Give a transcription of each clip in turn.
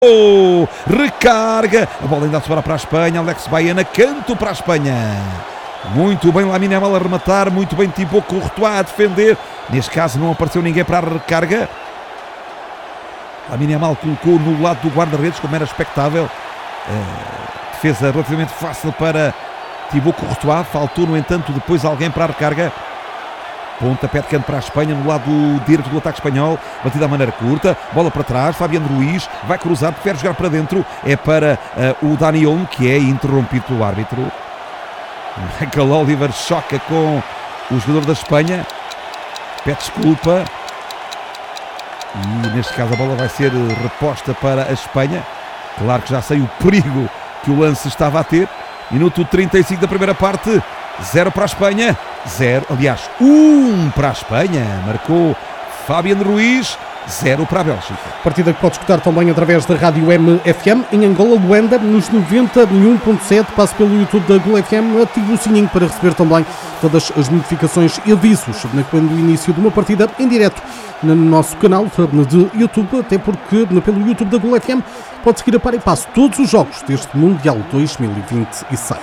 Recarga, a bola ainda a sobrar para a Espanha. Alex Baena, canto para a Espanha. Muito bem Lamine Yamal a rematar, muito bem Thibaut Courtois a defender. Neste caso não apareceu ninguém para a recarga. Lamine Yamal colocou no lado do guarda-redes, como era expectável. Defesa relativamente fácil para Thibaut Courtois. Faltou, no entanto, depois alguém para a recarga. Pontapé de canto para a Espanha, no lado direito do ataque espanhol. Batida à maneira curta, bola para trás. Fabiano Ruiz vai cruzar, prefere jogar para dentro. É para o Dani Olmo, que é interrompido pelo árbitro. Michael Oliver choca com o jogador da Espanha. Pede desculpa. E neste caso a bola vai ser reposta para a Espanha. Claro que já sei o perigo que o lance estava a ter. Minuto 35 da primeira parte. 0 para a Espanha. 1 para a Espanha. Marcou Fabiano Ruiz. 0 para a Bélgica. Partida que pode escutar também através da Rádio MFM em Angola, Luanda, nos 91.7. Passe pelo YouTube da Gol FM, ative o sininho para receber também todas as notificações e avisos quando o início de uma partida em direto no nosso canal de YouTube, até porque pelo YouTube da Gol FM pode seguir a par e passo todos os jogos deste Mundial 2026.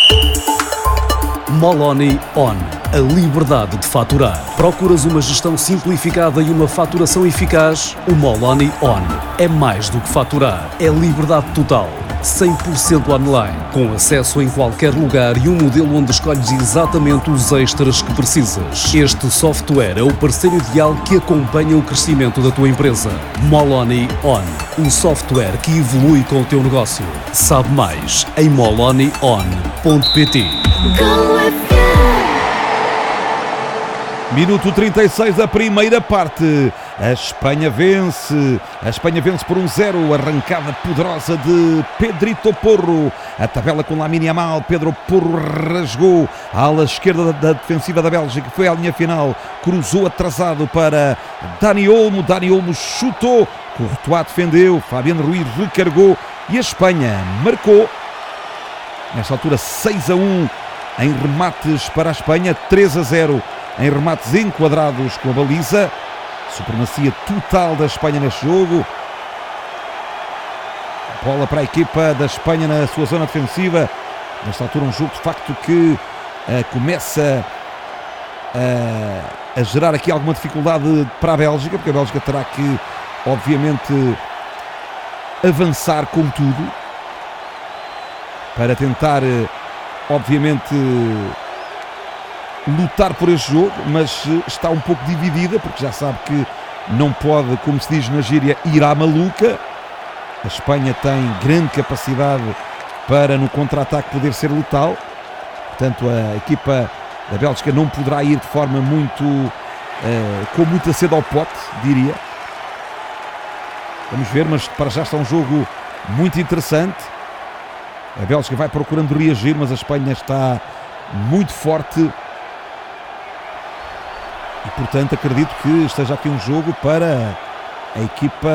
Moloni On. A liberdade de faturar. Procuras uma gestão simplificada e uma faturação eficaz? O Moloni On é mais do que faturar. É liberdade total. 100% online, com acesso em qualquer lugar e um modelo onde escolhes exatamente os extras que precisas. Este software é o parceiro ideal que acompanha o crescimento da tua empresa. Moloni On, um software que evolui com o teu negócio. Sabe mais em molonion.pt. Minuto 36 da primeira parte. A Espanha vence por 1-0. Arrancada poderosa de Pedrito Porro. A tabela com Lamine Yamal. Pedro Porro rasgou a ala esquerda da defensiva da Bélgica. Foi à linha final. Cruzou atrasado para Dani Olmo. Dani Olmo chutou. Courtois defendeu. Fabiano Ruiz recargou. E a Espanha marcou. Nesta altura 6-1 em remates para a Espanha. 3-0 em remates enquadrados com a baliza. Supremacia total da Espanha neste jogo. Bola para a equipa da Espanha na sua zona defensiva. Nesta altura um jogo de facto que começa a gerar aqui alguma dificuldade para a Bélgica, porque a Bélgica terá que obviamente avançar com tudo para tentar obviamente lutar por este jogo, mas está um pouco dividida, porque já sabe que não pode, como se diz na gíria, ir à maluca. A Espanha tem grande capacidade para no contra-ataque poder ser letal, portanto a equipa da Bélgica não poderá ir de forma muito com muita sede ao pote, diria. Vamos ver, mas para já está um jogo muito interessante. A Bélgica vai procurando reagir, mas a Espanha está muito forte. E, portanto, acredito que esteja aqui um jogo para a equipa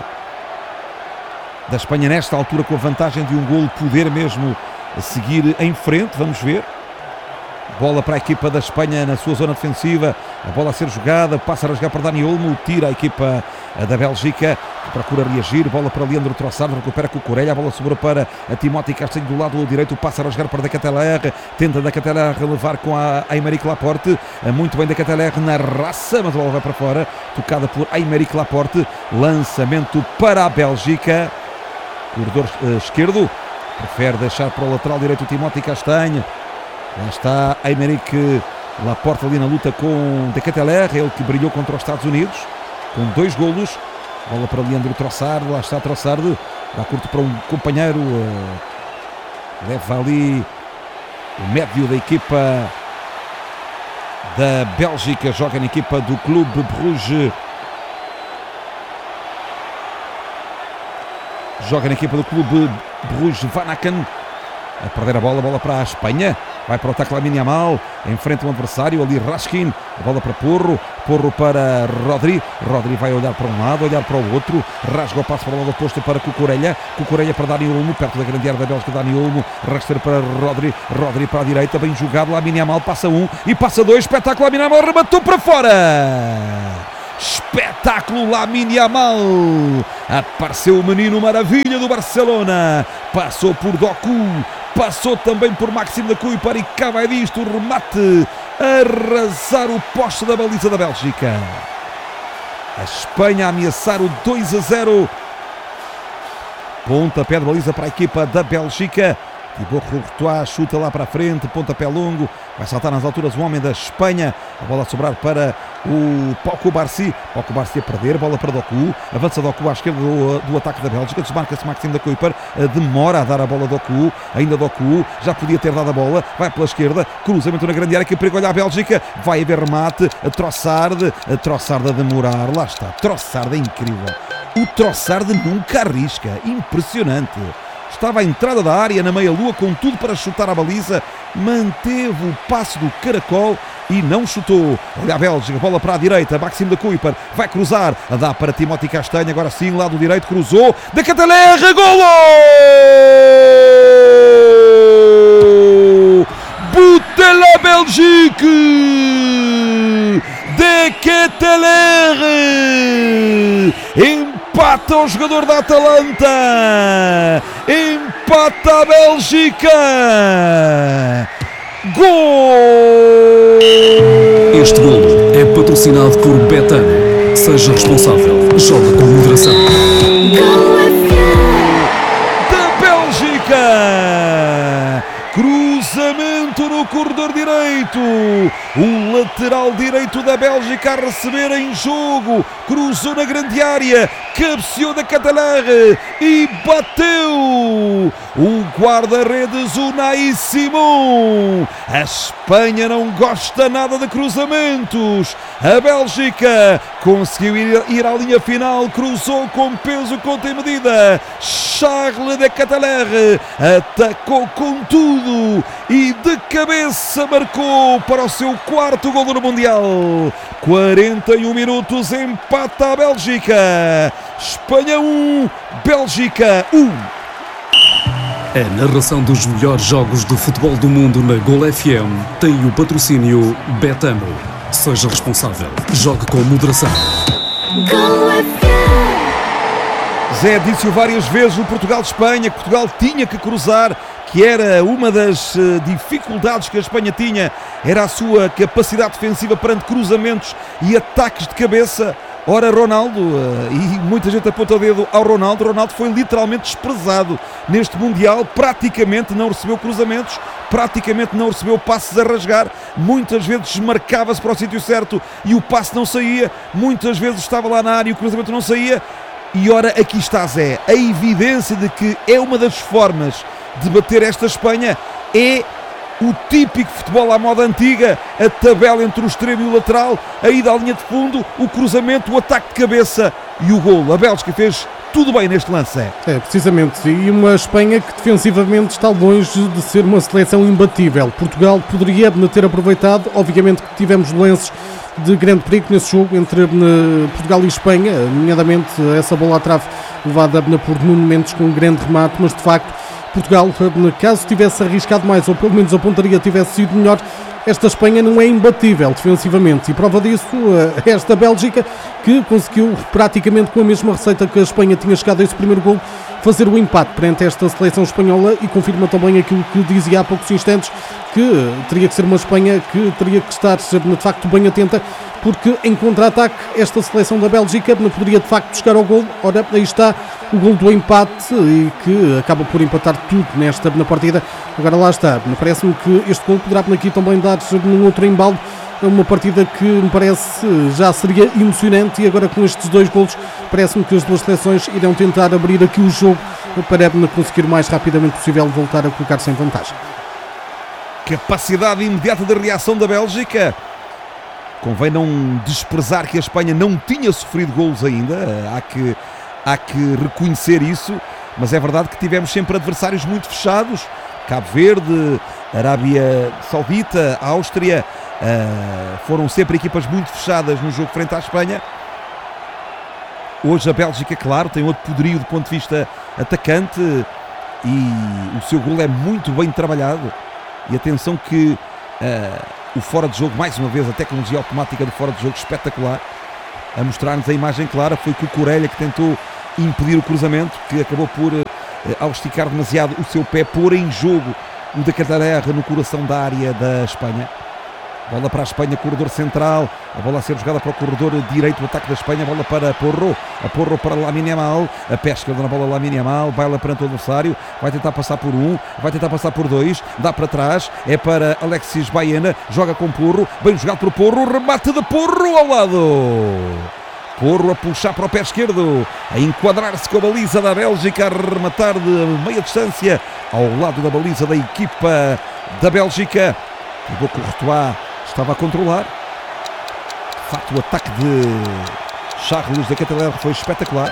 da Espanha, nesta altura, com a vantagem de um golo, poder mesmo seguir em frente. Vamos ver. Bola para a equipa da Espanha na sua zona defensiva. A bola a ser jogada, passa a rasgar para Dani Olmo, tira a equipa da Bélgica, que procura reagir. Bola para Leandro Trossard, recupera com o Corelha. A bola sobrou para a Timóteo Castanho do lado direito, passa a rasgar para Decateler. Tenta Decateler levar com a Aymeric Laporte. Muito bem Decateler na raça, mas a bola vai para fora. Tocada por Aymeric Laporte. Lançamento para a Bélgica. Corredor esquerdo. Prefere deixar para o lateral direito o Timóteo Castanho. Lá está Aymeric Laporte ali na luta com Decateler, ele que brilhou contra os Estados Unidos, com 2 golos. Bola para Leandro Trossard, lá está Trossard, dá curto para um companheiro, leva ali o médio da equipa da Bélgica, joga na equipa do Clube Bruges. Joga na equipa do Clube Bruges Vanaken. A perder a bola para a Espanha. Vai para o ataque Lamine Yamal. Enfrenta um adversário ali, Raskin. A bola para Porro. Porro para Rodri. Rodri vai olhar para um lado, olhar para o outro. Rasga o passo para o lado oposto para Cucurella. Cucurella para Dani Olmo. Perto da grande área da Bélgica, Dani Olmo. Rasteiro para Rodri. Rodri para a direita. Bem jogado. Lamine Yamal passa 1 e passa 2. Espetáculo. Lamine Yamal rematou para fora. Espetáculo, Lamine Yamal. Apareceu o menino maravilha do Barcelona. Passou por Doku. Passou também por Maxime de Cuyper e cá vai disto o remate. Arrasar o poste da baliza da Bélgica. A Espanha a ameaçar o 2-0. Pontapé de baliza para a equipa da Bélgica. Thibaut Courtois chuta lá para a frente, pontapé longo, vai saltar nas alturas o homem da Espanha, a bola a sobrar para o Pau Cubarsí a perder, bola para Doku, avança Doku à esquerda do ataque da Bélgica, desmarca-se Maxime de Cuyper, demora a dar a bola a Doku, ainda Doku, já podia ter dado a bola, vai pela esquerda, cruzamento na grande área, que perigo, olha a Bélgica, vai haver remate, a Trossard a demorar, lá está, Trossard é incrível, o Trossard nunca arrisca, impressionante. Estava à entrada da área na meia-lua com tudo para chutar a baliza, manteve o passe do caracol e não chutou. Olha a Bélgica, bola para a direita, Maxime de Cuyper vai cruzar, a dá para Timothy Castanho, agora sim, lado direito, cruzou, de Catalerre, golo! Butte la Belgique! De Catalerre! Empata o jogador da Atalanta! Empata a Bélgica! Gol! Este golo é patrocinado por Betano. Seja responsável. Joga com moderação. Da Bélgica! Cruzamento no corredor direito. O lateral direito da Bélgica a receber em jogo. Cruzou na grande área. Cabeceou da Catalerre e bateu. O guarda-redes Unai Simon. A Espanha não gosta nada de cruzamentos. A Bélgica conseguiu ir à linha final. Cruzou com peso, conta e medida. Charles de Catalerre atacou com tudo e de cabeça marcou para o seu quarto golo no Mundial. 41 minutos, empata a Bélgica. Espanha 1, Bélgica 1. A narração dos melhores jogos de futebol do mundo na Gol FM tem o patrocínio Betano. Seja responsável. Jogue com moderação. Zé disse-o várias vezes no Portugal-Espanha, que Portugal tinha que cruzar, que era uma das dificuldades que a Espanha tinha, era a sua capacidade defensiva perante cruzamentos e ataques de cabeça. Ora, Ronaldo, e muita gente aponta o dedo ao Ronaldo, Ronaldo foi literalmente desprezado neste Mundial, praticamente não recebeu cruzamentos, praticamente não recebeu passes a rasgar, muitas vezes desmarcava-se para o sítio certo e o passe não saía, muitas vezes estava lá na área e o cruzamento não saía. E ora, aqui está, Zé, a evidência de que é uma das formas de bater esta Espanha, é o típico futebol à moda antiga, a tabela entre o extremo e o lateral, a ida à linha de fundo, o cruzamento, o ataque de cabeça e o golo. A Bélgica fez tudo bem neste lance. É, precisamente, e uma Espanha que defensivamente está longe de ser uma seleção imbatível. Portugal poderia ter aproveitado, obviamente que tivemos lances de grande perigo nesse jogo entre Portugal e Espanha, nomeadamente essa bola à trave levada por Nuno Mendes com um grande remate, mas de facto Portugal, caso tivesse arriscado mais ou pelo menos a pontaria tivesse sido melhor, esta Espanha não é imbatível defensivamente e prova disso esta Bélgica que conseguiu praticamente com a mesma receita que a Espanha tinha chegado a esse primeiro golo fazer o empate perante esta seleção espanhola e confirma também aquilo que dizia há poucos instantes, que teria que ser uma Espanha que teria que estar de facto bem atenta, porque em contra-ataque esta seleção da Bélgica não poderia de facto chegar ao golo. Ora, aí está o golo do empate e que acaba por empatar tudo na partida. Agora lá está, parece-me que este golo poderá aqui também dar num outro embalo. É uma partida que me parece já seria emocionante e agora com estes dois golos parece-me que as duas seleções irão tentar abrir aqui o jogo para conseguir o mais rapidamente possível voltar a colocar-se em vantagem. Capacidade imediata de reação da Bélgica. Convém não desprezar que a Espanha não tinha sofrido golos ainda, há que reconhecer isso, mas é verdade que tivemos sempre adversários muito fechados. Cabo Verde, Arábia Saudita, Áustria, foram sempre equipas muito fechadas no jogo frente à Espanha. Hoje a Bélgica, claro, tem outro poderio do ponto de vista atacante e o seu golo é muito bem trabalhado. E atenção que o fora de jogo, mais uma vez, a tecnologia automática do fora de jogo espetacular. a mostrar-nos a imagem clara. Foi Cucurella que tentou impedir o cruzamento, que acabou por, ao esticar demasiado o seu pé, pôr em jogo o de Cataleya no coração da área da Espanha. Bola para a Espanha, corredor central, a bola a ser jogada para o corredor direito do ataque da Espanha, bola para Porro, a Porro para Lamine Yamal, a pesca na bola Lamine Yamal, baila perante o adversário, vai tentar passar por um, vai tentar passar por dois, dá para trás, é para Alexis Baena, joga com Porro, bem jogado por Porro, remate de Porro ao lado. Porro a puxar para o pé esquerdo, a enquadrar-se com a baliza da Bélgica, a rematar de meia distância ao lado da baliza da equipa da Bélgica. O Courtois estava a controlar. De facto, o ataque de Charles de Cataleya foi espetacular.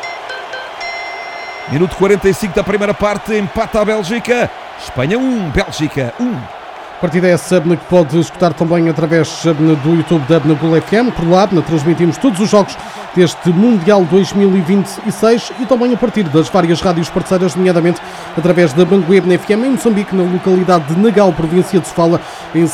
Minuto 45 da primeira parte, empata a Bélgica. Espanha 1, Bélgica 1. Partida essa que pode escutar também através do YouTube da Gol FM. Por lá transmitimos todos os jogos deste Mundial 2026 e também a partir das várias rádios parceiras, nomeadamente através da Bangueb FM em Moçambique, na localidade de Nagal, província de Sofala, em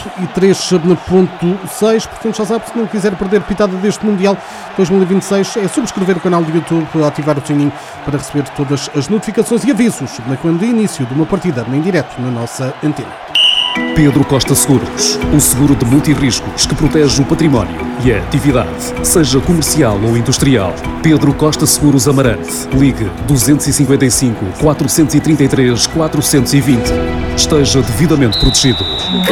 103.6. Portanto, já sabe, se não quiser perder pitada deste Mundial 2026, é subscrever o canal do YouTube, ativar o sininho para receber todas as notificações e avisos quando início de uma partida em direto na nossa antena. Pedro Costa Seguros, o seguro de multirriscos que protege o património e a atividade, seja comercial ou industrial. Pedro Costa Seguros Amarante. Ligue 255 433 420. Esteja devidamente protegido.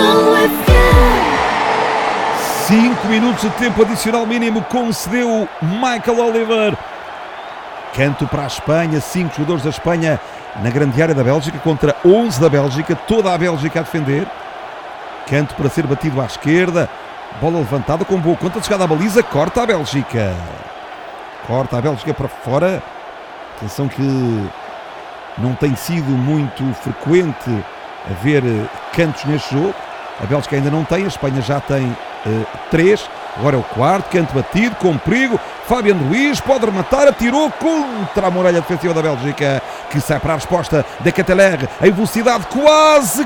5 minutos de tempo adicional mínimo concedeu Michael Oliver. Canto para a Espanha, 5 jogadores da Espanha na grande área da Bélgica contra 11 da Bélgica, toda a Bélgica a defender. Canto para ser batido à esquerda, bola levantada com boa conta de chegada à baliza, corta a Bélgica. Corta a Bélgica para fora. Atenção que não tem sido muito frequente haver cantos neste jogo. A Bélgica ainda não tem, a Espanha já tem 3. Agora é o quarto, canto batido, com perigo. Fabian Ruiz pode rematar, atirou contra a muralha defensiva da Bélgica, que sai para a resposta da Cataleya. Em velocidade quase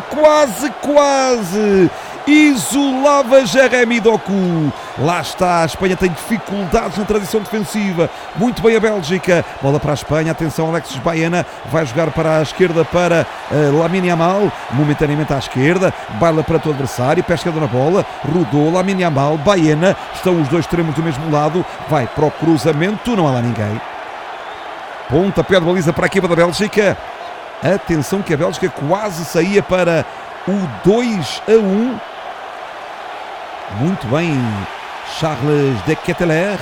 isolava Jeremy Doku. Lá está, a Espanha tem dificuldades na transição defensiva. Muito bem a Bélgica. Bola para a Espanha, atenção, Alexis Baena vai jogar para a esquerda para Lamine Yamal, momentaneamente à esquerda, baila para o adversário, pesca na bola, rodou Lamine Yamal, Baena, estão os dois extremos do mesmo lado, vai para o cruzamento, não há lá ninguém. Pontapé de baliza para a equipa da Bélgica. Atenção que a Bélgica quase saía para o 2-1. Muito bem, Charles de Cataleya.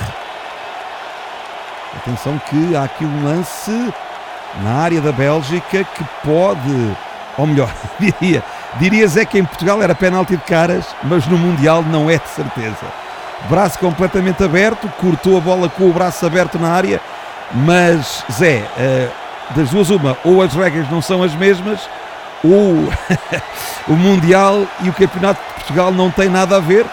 Atenção que há aqui um lance na área da Bélgica que pode, ou melhor, diria Zé que em Portugal era penalti de caras, mas no Mundial não é de certeza. Braço completamente aberto, cortou a bola com o braço aberto na área, mas Zé, das duas uma, ou as regras não são as mesmas, ou o Mundial e o Campeonato de Portugal não tem nada a ver,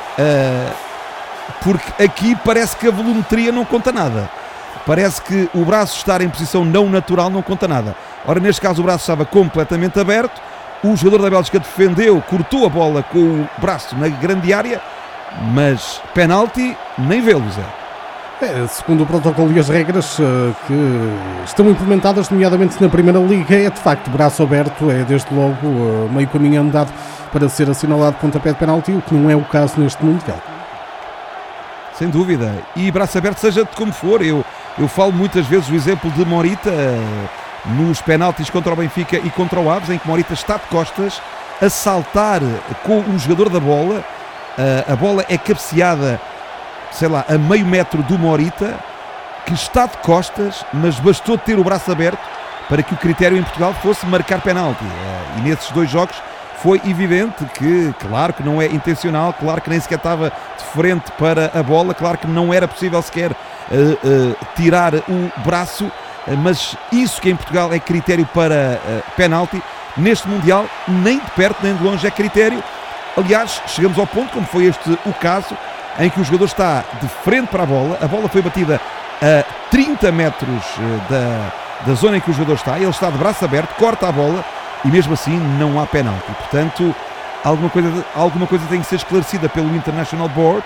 porque aqui parece que a volumetria não conta nada. Parece que o braço estar em posição não natural não conta nada. Ora, neste caso o braço estava completamente aberto, o jogador da Bélgica defendeu, cortou a bola com o braço na grande área, mas penalti nem vê-lo, Zé. Segundo o protocolo e as regras que estão implementadas, nomeadamente na Primeira Liga, é de facto braço aberto, é desde logo meio caminho andado para ser assinalado pontapé de penalti, o que não é o caso neste Mundial. Sem dúvida, e braço aberto seja de como for. Eu falo muitas vezes o exemplo de Morita nos penaltis contra o Benfica e contra o Aves, em que Morita está de costas a saltar com o jogador da bola, a bola é cabeceada, sei lá, a meio metro do Morita, que está de costas, mas bastou ter o braço aberto para que o critério em Portugal fosse marcar penalti. E nesses dois jogos foi evidente que, claro que não é intencional, claro que nem sequer estava de frente para a bola, claro que não era possível sequer tirar o braço, mas isso que em Portugal é critério para penalti, neste Mundial nem de perto nem de longe é critério. Aliás, chegamos ao ponto, como foi este o caso, em que o jogador está de frente para a bola foi batida a 30 metros da zona em que o jogador está, ele está de braço aberto, corta a bola e mesmo assim não há penalti. Portanto, alguma coisa tem que ser esclarecida pelo International Board,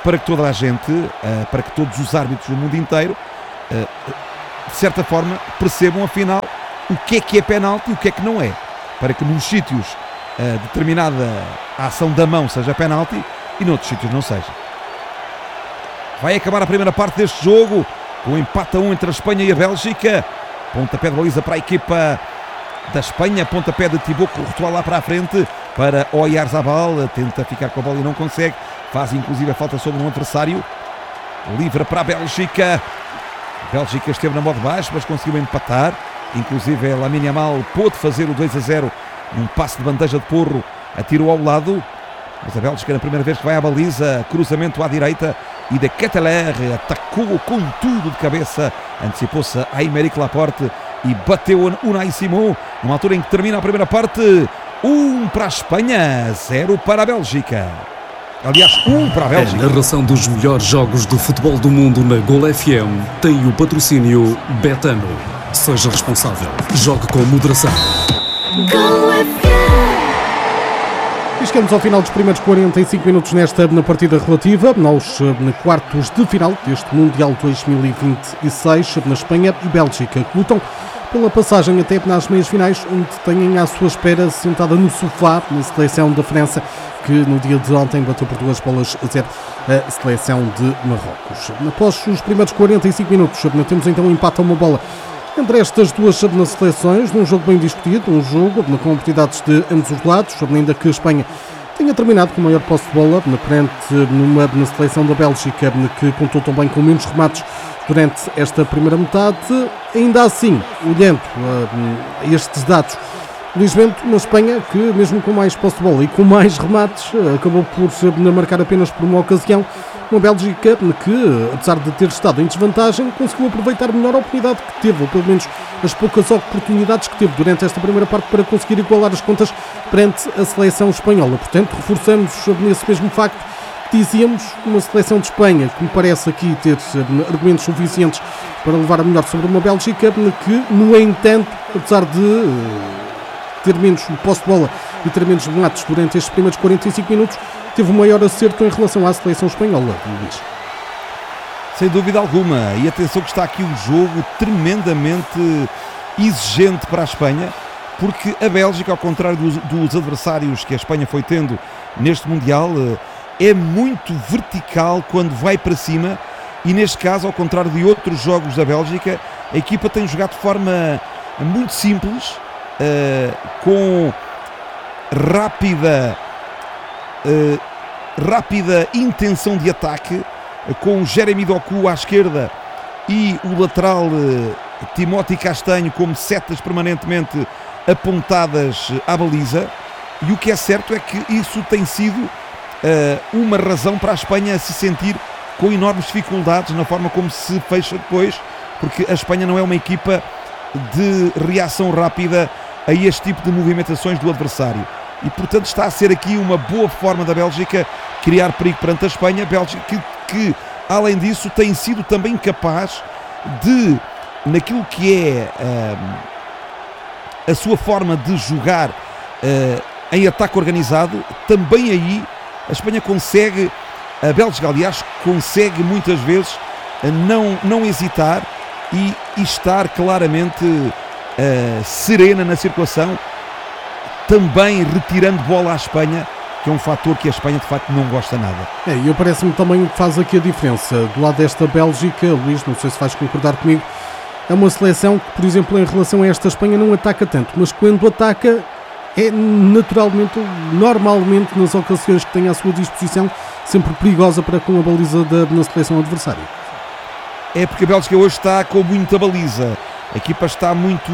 para que toda a gente, para que todos os árbitros do mundo inteiro, de certa forma, percebam afinal o que é penalti e o que é que não é, para que nos sítios determinada ação da mão seja penalti e noutros sítios não seja. Vai acabar a primeira parte deste jogo com um empate a 1 entre a Espanha e a Bélgica. Pontapé de baliza para a equipa da Espanha, pontapé de Thibaut Courtois lá para a frente para Oyarzabal, tenta ficar com a bola e não consegue, faz inclusive a falta sobre um adversário, livre para a Bélgica. A Bélgica esteve na modo baixo, mas conseguiu empatar, inclusive a Lamine Yamal pôde fazer o 2-0 num passe de bandeja de porro, atirou ao lado, mas a Bélgica na primeira vez que vai à baliza, cruzamento à direita e de Ketelaere atacou com tudo de cabeça, antecipou-se a Aymeric Laporte e bateu Unai Simon, numa altura em que termina a primeira parte. 1 para a Espanha, 0 para a Bélgica. Aliás, 1 para a Bélgica. A narração dos melhores jogos do futebol do mundo na Gol FM tem o patrocínio Betano. Seja responsável. Jogue com moderação. Gol FM. E chegamos ao final dos primeiros 45 minutos na partida relativa aos quartos de final deste Mundial 2026 na Espanha e Bélgica, que lutam pela passagem até nas meias finais, onde têm à sua espera, sentada no sofá, na seleção da França, que no dia de ontem bateu por 2-0 a seleção de Marrocos. Após os primeiros 45 minutos, temos então um empate a uma bola entre estas duas seleções, num jogo bem discutido, um jogo com oportunidades de ambos os lados, ainda que a Espanha tenha terminado com o maior posse de bola, na seleção da Bélgica, que contou também com menos remates durante esta primeira metade. Ainda assim, olhando a estes dados, felizmente uma Espanha que, mesmo com mais posse de bola e com mais remates, acabou por marcar apenas por uma ocasião. Uma Bélgica que, apesar de ter estado em desvantagem, conseguiu aproveitar melhor a oportunidade que teve, ou pelo menos as poucas oportunidades que teve durante esta primeira parte, para conseguir igualar as contas perante a seleção espanhola. Portanto, reforçamos nesse mesmo facto que dizíamos, uma seleção de Espanha que me parece aqui ter argumentos suficientes para levar a melhor sobre uma Bélgica que, no entanto, apesar de ter menos posse de bola e ter menos remates durante estes primeiros 45 minutos, teve o maior acerto em relação à seleção espanhola, Luís. Sem dúvida alguma, e atenção que está aqui um jogo tremendamente exigente para a Espanha, porque a Bélgica, ao contrário dos adversários que a Espanha foi tendo neste Mundial, é muito vertical quando vai para cima, e neste caso, ao contrário de outros jogos da Bélgica, a equipa tem jogado de forma muito simples, com rápida intenção de ataque, com o Jeremy Doku à esquerda e o lateral Timóteo Castanho como setas permanentemente apontadas à baliza. E o que é certo é que isso tem sido uma razão para a Espanha se sentir com enormes dificuldades na forma como se fecha depois, porque a Espanha não é uma equipa de reação rápida a este tipo de movimentações do adversário. E, portanto, está a ser aqui uma boa forma da Bélgica criar perigo perante a Espanha. A Bélgica que, além disso, tem sido também capaz de, naquilo que é a sua forma de jogar em ataque organizado, também aí a Espanha consegue, a Bélgica, aliás, consegue muitas vezes não hesitar e estar claramente serena na circulação, também retirando bola à Espanha, que é um fator que a Espanha de facto não gosta nada. E parece-me também o que faz aqui a diferença. Do lado desta Bélgica, Luís, não sei se vais concordar comigo, é uma seleção que, por exemplo, em relação a esta Espanha não ataca tanto, mas quando ataca é naturalmente, normalmente, nas ocasiões que tem à sua disposição, sempre perigosa para com a baliza na seleção adversária. É porque a Bélgica hoje está com muita baliza, a equipa está muito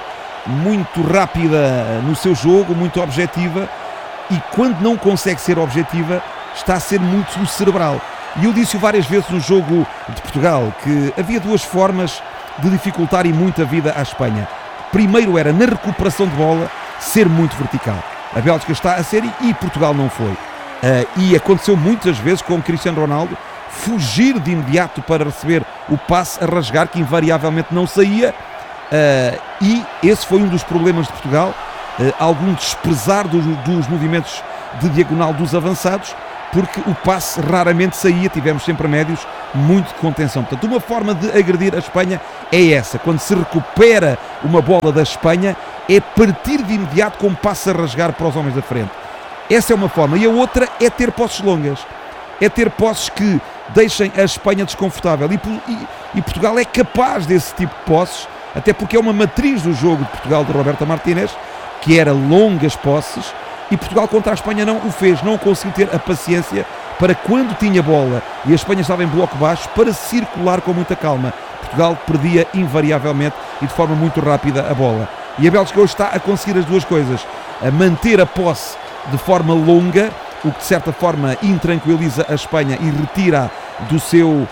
rápida no seu jogo, muito objetiva, e quando não consegue ser objetiva, está a ser muito cerebral. E eu disse várias vezes no jogo de Portugal que havia duas formas de dificultar e muito a vida à Espanha. Primeiro era, na recuperação de bola, ser muito vertical. A Bélgica está a ser e Portugal não foi. E aconteceu muitas vezes com o Cristiano Ronaldo fugir de imediato para receber o passe a rasgar, que invariavelmente não saía. E esse foi um dos problemas de Portugal, algum desprezar dos movimentos de diagonal dos avançados, porque o passe raramente saía, tivemos sempre médios muito de contenção. Portanto, uma forma de agredir a Espanha é essa, quando se recupera uma bola da Espanha, é partir de imediato com um passe a rasgar para os homens da frente. Essa é uma forma, e a outra é ter posses longas, é ter posses que deixem a Espanha desconfortável, e Portugal é capaz desse tipo de posses, até porque é uma matriz do jogo de Portugal de Roberto Martínez, que era longas posses, e Portugal contra a Espanha não o fez, não conseguiu ter a paciência para quando tinha bola e a Espanha estava em bloco baixo, para circular com muita calma. Portugal perdia invariavelmente e de forma muito rápida a bola. E a Bélgica hoje está a conseguir as duas coisas, a manter a posse de forma longa, o que de certa forma intranquiliza a Espanha e retira do seu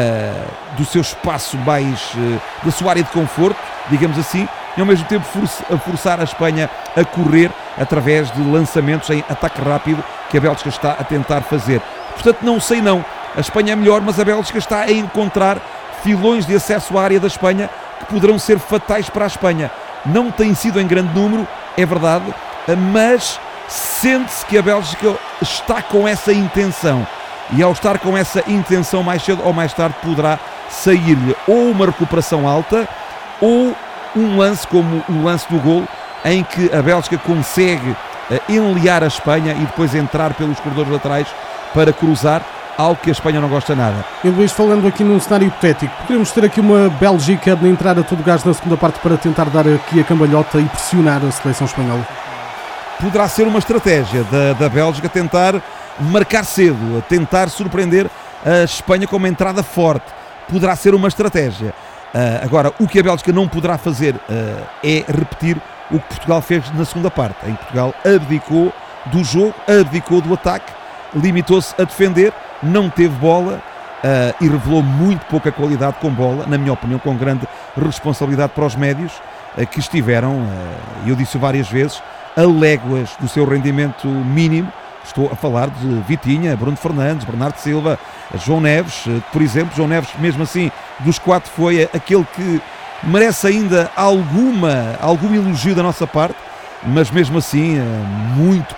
espaço mais, da sua área de conforto, digamos assim, e ao mesmo tempo a forçar a Espanha a correr através de lançamentos em ataque rápido que a Bélgica está a tentar fazer. Portanto, não sei não, a Espanha é melhor, mas a Bélgica está a encontrar filões de acesso à área da Espanha que poderão ser fatais para a Espanha. Não tem sido em grande número, é verdade, mas sente-se que a Bélgica está com essa intenção, e ao estar com essa intenção, mais cedo ou mais tarde poderá sair-lhe ou uma recuperação alta ou um lance como o lance do gol, em que a Bélgica consegue enliar a Espanha e depois entrar pelos corredores laterais para cruzar, algo que a Espanha não gosta nada. E Luís, falando aqui num cenário hipotético, podemos ter aqui uma Bélgica de entrar a todo gás na segunda parte para tentar dar aqui a cambalhota e pressionar a seleção espanhola? Poderá ser uma estratégia da Bélgica tentar marcar cedo, tentar surpreender a Espanha com uma entrada forte. Poderá ser uma estratégia. Agora, o que a Bélgica não poderá fazer é repetir o que Portugal fez na segunda parte, em que Portugal abdicou do jogo, abdicou do ataque, limitou-se a defender, não teve bola e revelou muito pouca qualidade com bola, na minha opinião, com grande responsabilidade para os médios que estiveram, eu disse várias vezes, a léguas do seu rendimento mínimo. Estou a falar de Vitinha, Bruno Fernandes, Bernardo Silva, João Neves, por exemplo. João Neves, mesmo assim, dos quatro foi aquele que merece ainda algum elogio da nossa parte, mas mesmo assim muito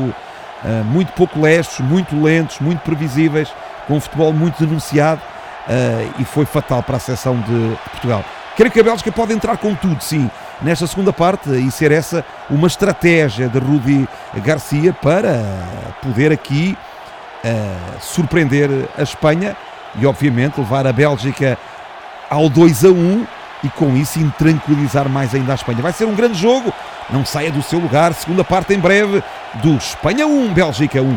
pouco lestos, muito lentos, muito previsíveis, com um futebol muito denunciado, e foi fatal para a seleção de Portugal. Creio que a Bélgica pode entrar com tudo, sim, nesta segunda parte, e ser essa uma estratégia de Rudi Garcia para poder aqui surpreender a Espanha e obviamente levar a Bélgica ao 2-1 e com isso intranquilizar mais ainda a Espanha. Vai ser um grande jogo, não saia do seu lugar, segunda parte em breve do Espanha 1, Bélgica 1.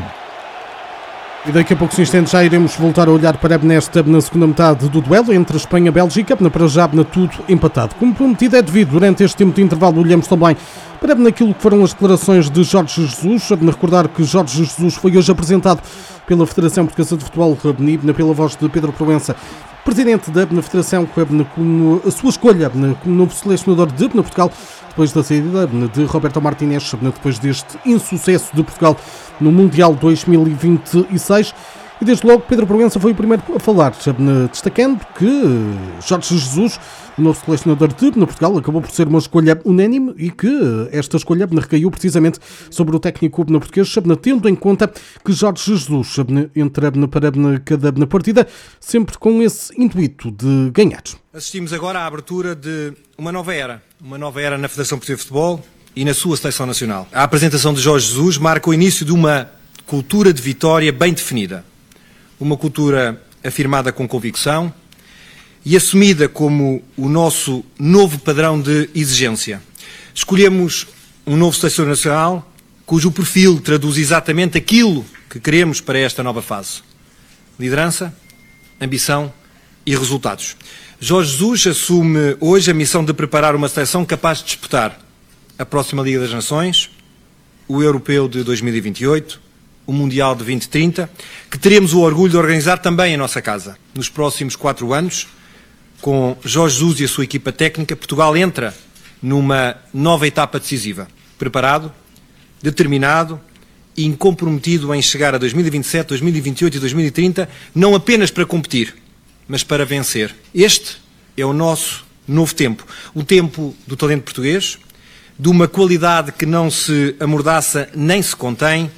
E daqui a poucos instantes já iremos voltar a olhar para na segunda metade do duelo entre Espanha e Bélgica, para já tudo empatado. Como prometido é devido, durante este tempo de intervalo olhamos também para naquilo que foram as declarações de Jorge Jesus. Recordar que Jorge Jesus foi hoje apresentado pela Federação Portuguesa de Futebol, pela voz de Pedro Proença, presidente da Federação, com a sua escolha como novo selecionador de Portugal, depois da saída de Roberto Martínez, depois deste insucesso de Portugal no Mundial 2026. E desde logo Pedro Proença foi o primeiro a falar, destacando que Jorge Jesus, o novo selecionador de Portugal, acabou por ser uma escolha unânime e que esta escolha recaiu precisamente sobre o técnico português, tendo em conta que Jorge Jesus entra para cada partida sempre com esse intuito de ganhar. Assistimos agora à abertura de uma nova era na Federação Portuguesa de Futebol e na sua seleção nacional. A apresentação de Jorge Jesus marca o início de uma cultura de vitória bem definida. Uma cultura afirmada com convicção e assumida como o nosso novo padrão de exigência. Escolhemos um novo selecionador nacional cujo perfil traduz exatamente aquilo que queremos para esta nova fase. Liderança, ambição e resultados. Jorge Jesus assume hoje a missão de preparar uma seleção capaz de disputar a próxima Liga das Nações, o Europeu de 2028, o Mundial de 2030, que teremos o orgulho de organizar também em nossa casa. Nos próximos 4 anos, com Jorge Jesus e a sua equipa técnica, Portugal entra numa nova etapa decisiva. Preparado, determinado e comprometido em chegar a 2027, 2028 e 2030, não apenas para competir, mas para vencer. Este é o nosso novo tempo. O tempo do talento português, de uma qualidade que não se amordaça nem se contém,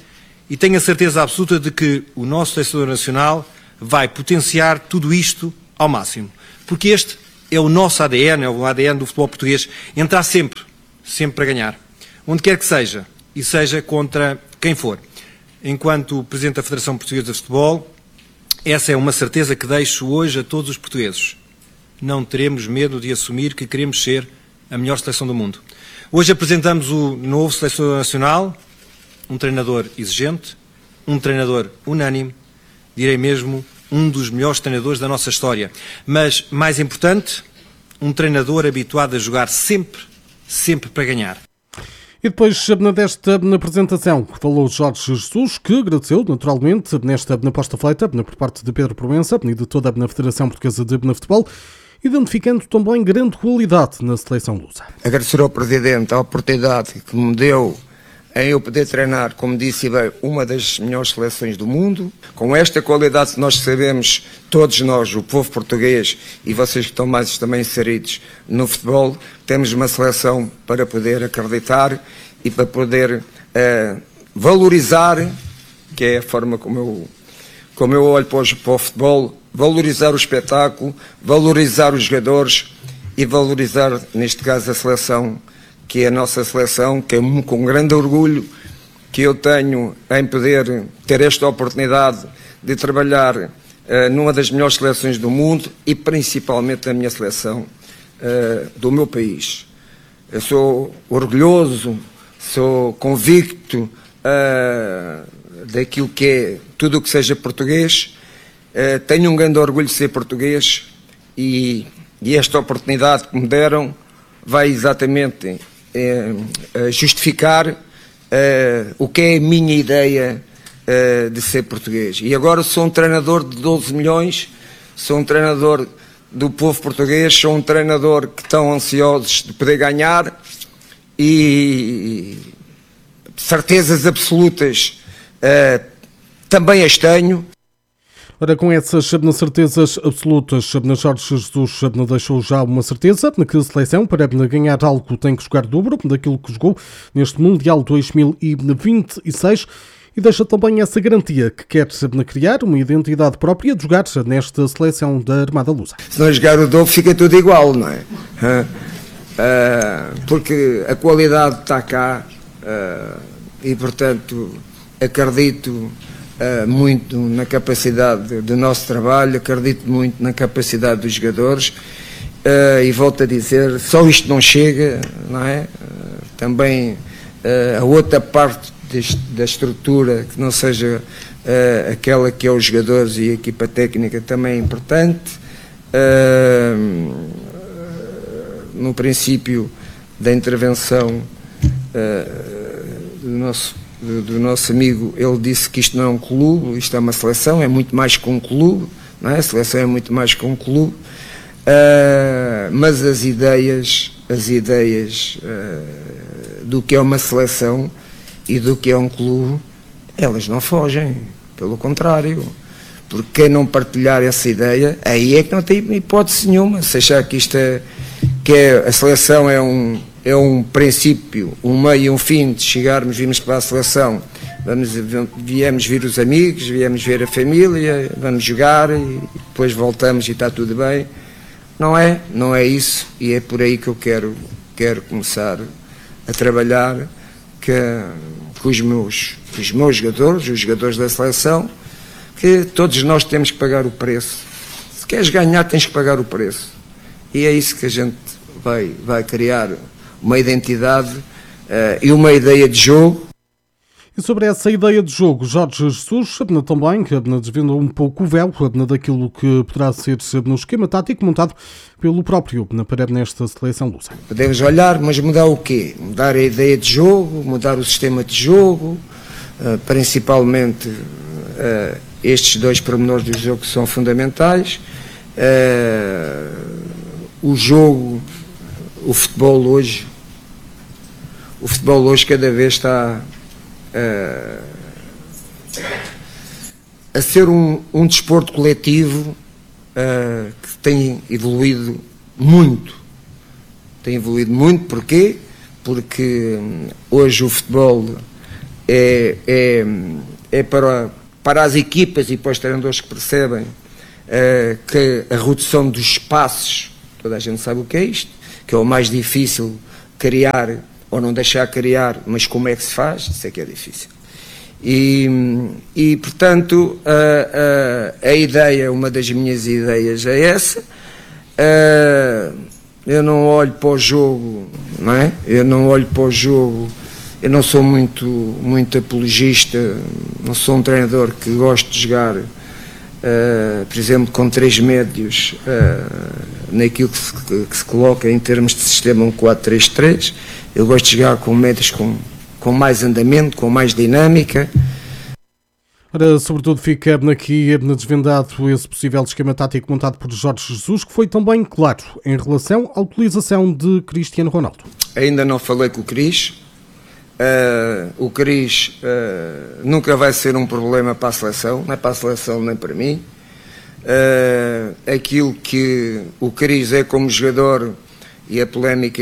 e tenho a certeza absoluta de que o nosso selecionador nacional vai potenciar tudo isto ao máximo. Porque este é o nosso ADN, é o ADN do futebol português, entrar sempre para ganhar. Onde quer que seja, e seja contra quem for. Enquanto Presidente da Federação Portuguesa de Futebol, essa é uma certeza que deixo hoje a todos os portugueses. Não teremos medo de assumir que queremos ser a melhor seleção do mundo. Hoje apresentamos o novo selecionador nacional, um treinador exigente, um treinador unânime, direi mesmo um dos melhores treinadores da nossa história. Mas, mais importante, um treinador habituado a jogar sempre para ganhar. E depois desta apresentação, falou Jorge Jesus, que agradeceu naturalmente nesta aposta feita por parte de Pedro Proença e de toda a Federação Portuguesa de Futebol, identificando também grande qualidade na seleção lusa. Agradecer ao Presidente a oportunidade que me deu em eu poder treinar, como disse bem, uma das melhores seleções do mundo. Com esta qualidade que nós sabemos, todos nós, o povo português e vocês que estão mais também inseridos no futebol, temos uma seleção para poder acreditar e para poder valorizar, que é a forma como eu olho para o futebol, valorizar o espetáculo, valorizar os jogadores e valorizar, neste caso, a seleção, que é a nossa seleção, que é com grande orgulho que eu tenho em poder ter esta oportunidade de trabalhar numa das melhores seleções do mundo e principalmente na minha seleção do meu país. Eu sou orgulhoso, sou convicto daquilo que é tudo o que seja português. Tenho um grande orgulho de ser português e esta oportunidade que me deram vai exatamente justificar o que é a minha ideia de ser português. E agora sou um treinador de 12 milhões, sou um treinador do povo português, sou um treinador que estão ansiosos de poder ganhar e certezas absolutas também as tenho. Ora, com essas certezas absolutas, Jorge Jesus deixou já uma certeza que a seleção, para ganhar algo, tem que jogar dobro daquilo que jogou neste Mundial 2026 e deixa também essa garantia que quer criar uma identidade própria de jogar nesta seleção da Armada Lusa. Se não jogar o dobro fica tudo igual, não é? Porque a qualidade está cá e, portanto, acredito muito na capacidade do nosso trabalho, acredito muito na capacidade dos jogadores e volto a dizer, só isto não chega, não é? Também a outra parte da estrutura que não seja aquela que é os jogadores e a equipa técnica também é importante. No princípio da intervenção do nosso amigo, ele disse que isto não é um clube, isto é uma seleção, é muito mais que um clube, não é? A seleção é muito mais que um clube, mas as ideias do que é uma seleção e do que é um clube, elas não fogem, pelo contrário, porque quem não partilhar essa ideia, aí é que não tem hipótese nenhuma. Se achar que a seleção é um princípio, um meio e um fim de virmos para a seleção, viemos ver os amigos, viemos ver a família, vamos jogar e depois voltamos e está tudo bem. Não é isso, e é por aí que eu quero começar a trabalhar com os meus jogadores, os jogadores da seleção, que todos nós temos que pagar o preço. Se queres ganhar, tens que pagar o preço. E é isso que a gente vai criar, uma identidade e uma ideia de jogo. E sobre essa ideia de jogo, Jorge Jesus também desvenda um pouco o véu daquilo que poderá ser no esquema tático montado pelo próprio para nesta seleção lusa. Podemos olhar, mas mudar o quê? Mudar a ideia de jogo, mudar o sistema de jogo, principalmente estes dois pormenores do jogo que são fundamentais. O jogo, o futebol hoje cada vez está a ser um desporto coletivo que tem evoluído muito. Porquê? Porque hoje o futebol é é para as equipas e para os treinadores que percebem que a redução dos espaços, toda a gente sabe o que é isto, que é o mais difícil criar ou não deixar criar, mas como é que se faz? Isso é que é difícil. E portanto, a ideia, uma das minhas ideias é essa. Eu não olho para o jogo, não é? Eu não olho para o jogo, eu não sou muito apologista, não sou um treinador que gosto de jogar, por exemplo, com 3 médios, naquilo que se coloca em termos de sistema 1-4-3-3. Eu gosto de jogar com médios com mais andamento, com mais dinâmica. Ora, sobretudo fica aqui desvendado esse possível esquema tático montado por Jorge Jesus, que foi também claro em relação à utilização de Cristiano Ronaldo. Ainda não falei com o Cris. O Cris nunca vai ser um problema para a seleção, não é para a seleção nem para mim. Aquilo que o Cris é como jogador e a polémica